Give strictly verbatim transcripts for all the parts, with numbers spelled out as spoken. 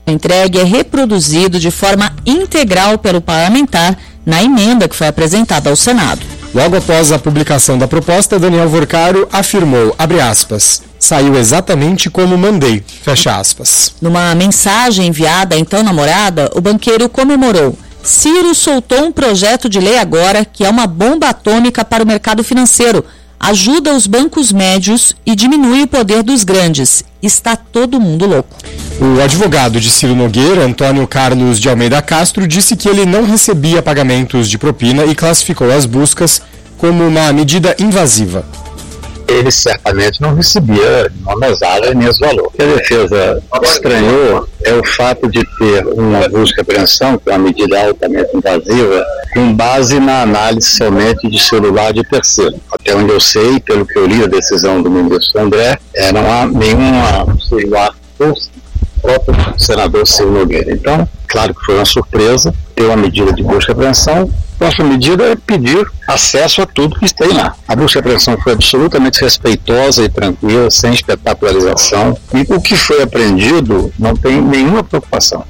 entregue é reproduzido de forma integral pelo parlamentar na emenda que foi apresentada ao Senado. Logo após a publicação da proposta, Daniel Vorcaro afirmou, abre aspas, saiu exatamente como mandei, fecha aspas. Numa mensagem enviada à então namorada, o banqueiro comemorou. Ciro soltou um projeto de lei agora que é uma bomba atômica para o mercado financeiro. Ajuda os bancos médios e diminui o poder dos grandes. Está todo mundo louco. O advogado de Ciro Nogueira, Antônio Carlos de Almeida Castro, disse que ele não recebia pagamentos de propina e classificou as buscas como uma medida invasiva. Ele certamente não recebia uma mesada nem esse valor. O que a defesa estranhou é o fato de ter uma busca e apreensão, que é uma medida altamente invasiva, com base na análise somente de celular de terceiro. Até onde eu sei, pelo que eu li a decisão do ministro André, não há nenhum celular do próprio senador Ciro Nogueira. Então, claro que foi uma surpresa ter uma medida de busca e apreensão. Nossa medida é pedir acesso a tudo que tem lá. A busca e apreensão foi absolutamente respeitosa e tranquila, sem espetacularização. E o que foi apreendido não tem nenhuma preocupação.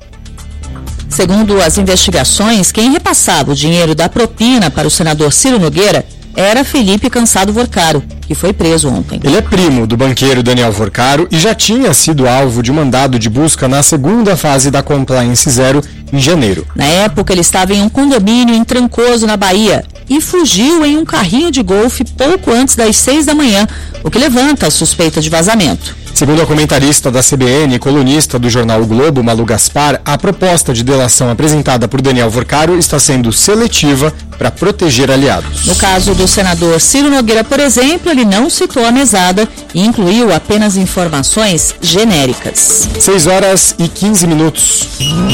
Segundo as investigações, quem repassava o dinheiro da propina para o senador Ciro Nogueira era Felipe Cansado Vorcaro, que foi preso ontem. Ele é primo do banqueiro Daniel Vorcaro e já tinha sido alvo de mandado de busca na segunda fase da Compliance Zero em janeiro. Na época, ele estava em um condomínio em Trancoso, na Bahia, e fugiu em um carrinho de golfe pouco antes das seis da manhã, o que levanta a suspeita de vazamento. Segundo a comentarista da C B N e colunista do jornal o Globo, Malu Gaspar, a proposta de delação apresentada por Daniel Vorcaro está sendo seletiva para proteger aliados. No caso do senador Ciro Nogueira, por exemplo, ele não citou a mesada e incluiu apenas informações genéricas. seis horas e quinze minutos.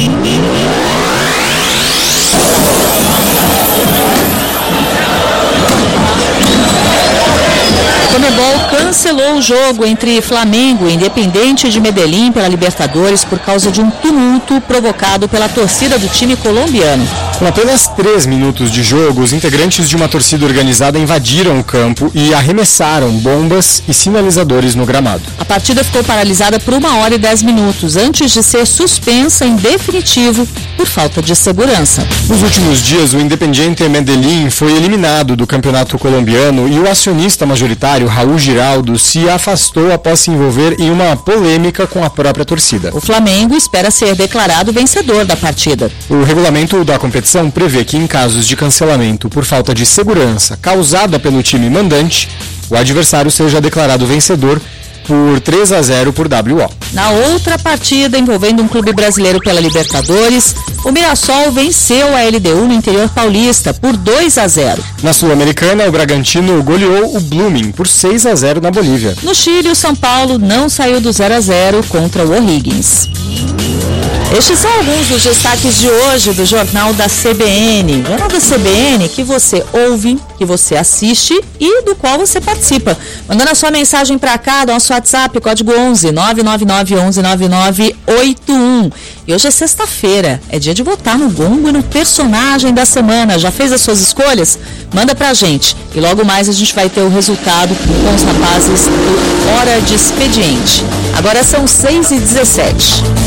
A Conmebol cancelou o jogo entre Flamengo e Independiente de Medellín pela Libertadores por causa de um tumulto provocado pela torcida do time colombiano. Com apenas três minutos de jogo, os integrantes de uma torcida organizada invadiram o campo e arremessaram bombas e sinalizadores no gramado. A partida ficou paralisada por uma hora e dez minutos, antes de ser suspensa em definitivo por falta de segurança. Nos últimos dias, o Independiente Medellín foi eliminado do campeonato colombiano e o acionista majoritário, Raul Giraldo, se afastou após se envolver em uma polêmica com a própria torcida. O Flamengo espera ser declarado vencedor da partida. O regulamento da competição prevê que, em casos de cancelamento por falta de segurança causada pelo time mandante, o adversário seja declarado vencedor por três a zero por W O. Na outra partida, envolvendo um clube brasileiro pela Libertadores, o Mirassol venceu a L D U no interior paulista por dois a zero. Na Sul-Americana, o Bragantino goleou o Blooming por seis a zero na Bolívia. No Chile, o São Paulo não saiu do zero a zero contra o O'Higgins. Estes são alguns dos destaques de hoje do Jornal da C B N. Jornal da C B N que você ouve, que você assiste e do qual você participa. Mandando a sua mensagem para cá, nosso WhatsApp, código onze, nove nove nove, onze, nove nove oito um. E hoje é sexta-feira, é dia de votar no Gongo e no personagem da semana. Já fez as suas escolhas? Manda pra gente. E logo mais a gente vai ter o resultado com os rapazes do Hora de Expediente. Agora são seis e dezessete.